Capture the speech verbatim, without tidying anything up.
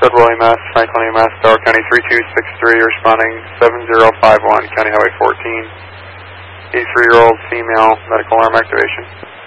Fredwell E M S, Franklin E M S, Delaware County three two six three, responding seven zero five one, County Highway fourteen. eighty-three-year-old female, medical alarm activation.